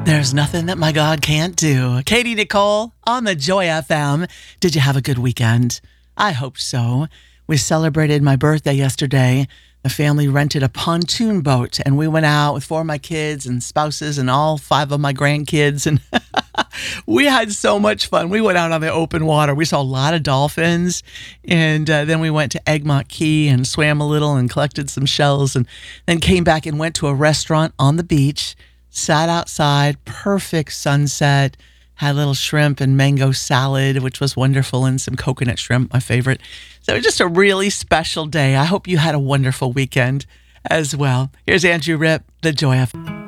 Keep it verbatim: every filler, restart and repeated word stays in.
There's nothing that my God can't do. Katie Nicole on the Joy F M. Did you have a good weekend? I hope so. We celebrated my birthday yesterday. The family rented a pontoon boat, and we went out with four of my kids and spouses and all five of my grandkids, and we had so much fun. We went out on the open water. We saw a lot of dolphins, and uh, then we went to Egmont Key and swam a little and collected some shells, and then came back and went to a restaurant on the beach, sat outside, perfect sunset, had a little shrimp and mango salad, which was wonderful, and some coconut shrimp, my favorite. So it was just a really special day. I hope you had a wonderful weekend as well. Here's Andrew Ripp, the Joy F M.